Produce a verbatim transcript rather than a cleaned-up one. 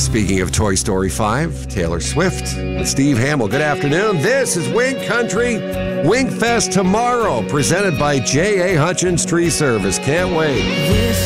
Speaking of Toy Story five, Taylor Swift and Steve Hamill. Good afternoon. This is Wink Country Wink Fest tomorrow, presented by J A. Hutchins Tree Service. Can't wait.